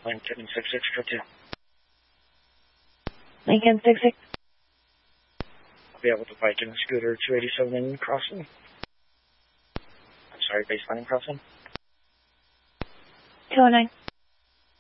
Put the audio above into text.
Lincoln 66 for 2. Lincoln 66. I'll be able to Viking Scooter 287 crossing. I'm sorry, baselining crossing. 209.